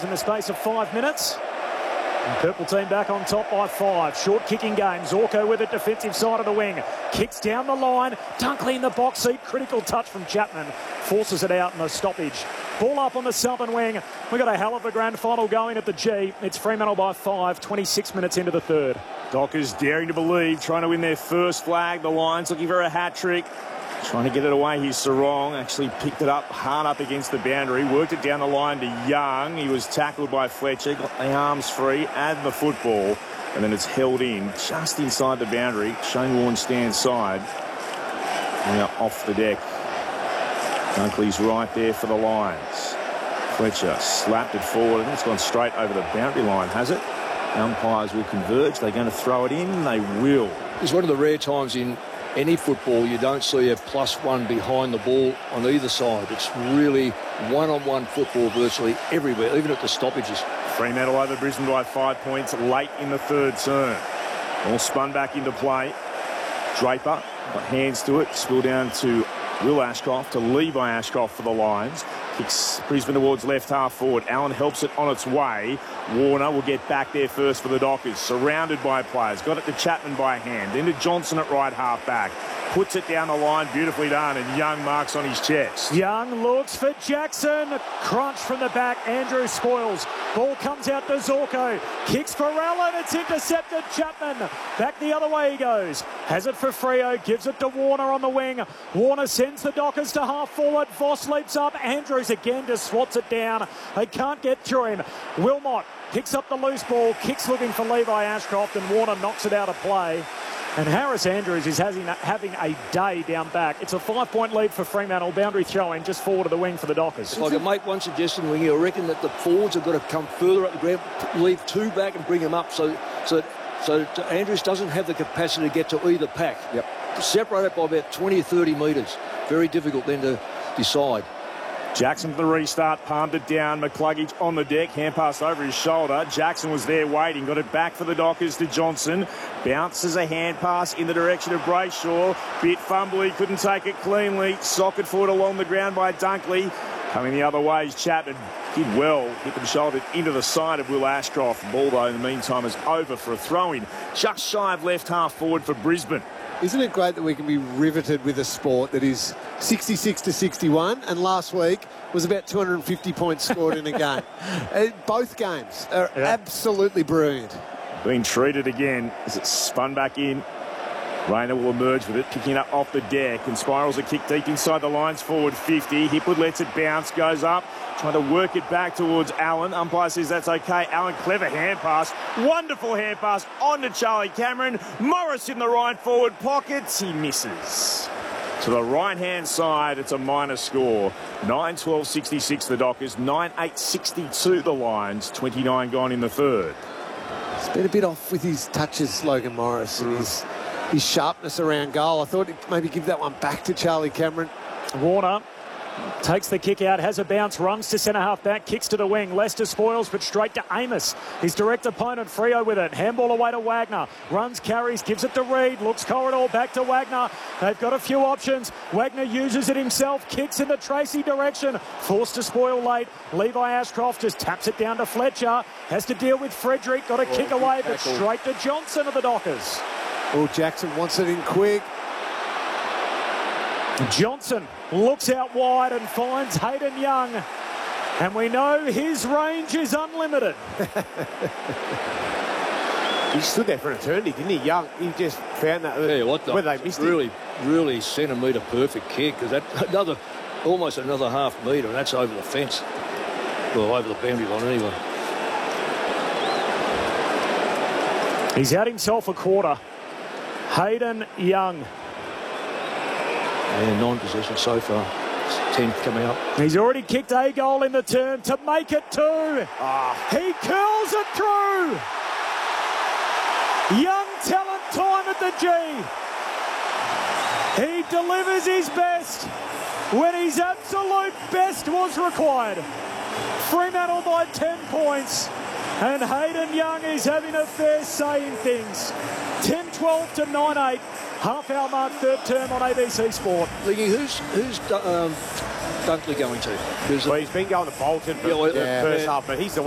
in the space of 5 minutes. And Purple team back on top by 5. Short kicking game. Zorko with it, defensive side of the wing. Kicks down the line. Dunkley in the box seat. Critical touch from Chapman. Forces it out in the stoppage. Ball up on the southern wing. We've got a hell of a grand final going at the G. It's Fremantle by 5, 26 minutes into the third. Dockers daring to believe, trying to win their first flag. The Lions looking for a hat-trick. Trying to get it away. Here's Sarong. Actually picked it up hard up against the boundary. Worked it down the line to Young. He was tackled by Fletcher. Got the arms free. And the football. And then it's held in just inside the boundary. Shane Warne stands side. Now off the deck. Dunkley's right there for the Lions. Fletcher slapped it forward. I think it's gone straight over the boundary line, has it? Umpires will converge. They're going to throw it in. They will. It's one of the rare times in any football you don't see a +1 behind the ball on either side. It's really one-on-one football virtually everywhere, even at the stoppages. Fremantle over Brisbane by 5 points late in the third turn. All spun back into play. Draper got hands to it. Spill down to Will Ashcroft, to Levi Ashcroft for the Lions. Kicks Brisbane towards left half forward. Allen helps it on its way. Warner will get back there first for the Dockers. Surrounded by players. Got it to Chapman by hand. Then to Johnson at right half back. Puts it down the line. Beautifully done. And Young marks on his chest. Young looks for Jackson. Crunch from the back. Andrew spoils. Ball comes out to Zorko. Kicks for Allen. It's intercepted. Chapman. Back the other way he goes. Has it for Freo. Gives it to Warner on the wing. Warner sends the Dockers to half forward. Voss leaps up. Andrews again just swats it down. They can't get through him. Wilmot picks up the loose ball. Kicks looking for Levi Ashcroft. And Warner knocks it out of play. And Harris Andrews is having a day down back. It's a 5-point lead for Fremantle. Boundary throw-in just forward of the wing for the Dockers. If I can make one suggestion, Wingy, I reckon that the forwards have got to come further up the ground, leave 2 back and bring them up so Andrews doesn't have the capacity to get to either pack. Yep. Separate it by about 20 or 30 metres. Very difficult then to decide. Jackson for the restart, palmed it down. McCluggage on the deck, hand pass over his shoulder. Jackson was there waiting, got it back for the Dockers to Johnson. Bounces a hand pass in the direction of Brayshaw. Bit fumbly, couldn't take it cleanly. Socket forward along the ground by Dunkley. Coming the other way is Chapman. Did well, hit them shouldered into the side of Will Ashcroft. Ball, though, in the meantime, is over for a throw-in. Just shy of left half forward for Brisbane. Isn't it great that we can be riveted with a sport that is 66-61, and last week was about 250 points scored in a game. Both games are absolutely brilliant. Being treated again as it's spun back in. Rayner will emerge with it, picking up off the deck, and spirals a kick deep inside the lines forward 50. Hipwood lets it bounce, goes up, trying to work it back towards Allen. Umpire says that's okay. Allen, clever hand pass. Wonderful hand pass on to Charlie Cameron. Morris in the right forward pockets. He misses. To the right-hand side, it's a minor score. 9-12-66 the Dockers, 9-8-62 the Lions, 29 gone in the third. He's been a bit off with his touches, Logan Morris, and his sharpness around goal. I thought he'd maybe give that one back to Charlie Cameron. Warner takes the kick out, has a bounce, runs to centre-half back, kicks to the wing. Lester spoils, but straight to Amos. His direct opponent, Freo, with it. Handball away to Wagner. Runs, carries, gives it to Reid. Looks corridor, back to Wagner. They've got a few options. Wagner uses it himself, kicks in the Tracy direction. Forced to spoil late. Levi Ashcroft just taps it down to Fletcher. Has to deal with Frederick. Got a kick away, but straight to Johnson of the Dockers. Oh, Jackson wants it in quick. Johnson looks out wide and finds Hayden Young. And we know his range is unlimited. He stood there for an eternity, didn't he? Young, he just found that. Yeah, what the? Where they missed really centimetre perfect kick, because that almost another half metre, and that's over the fence. Well, over the boundary line anyway. He's had himself a quarter. Hayden Young. And 9 possessions so far. 10 coming up. He's already kicked a goal in the term to make it 2. He curls it through. Young talent time at the G. He delivers his best when his absolute best was required. Fremantle by 10 points. And Hayden Young is having a fair say in things. 10-12 to 9-8. Half-hour mark, third term on ABC Sport. Liggy, who's Dunkley going to? Well, he's been going to Bolton for the first half, but he's the